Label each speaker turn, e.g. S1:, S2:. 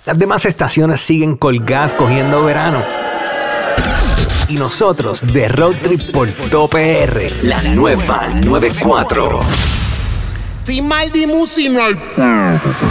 S1: Las demás estaciones siguen colgadas cogiendo verano. Y nosotros de Road Trip por todo PR, la nueva 94.
S2: Sin mal de música.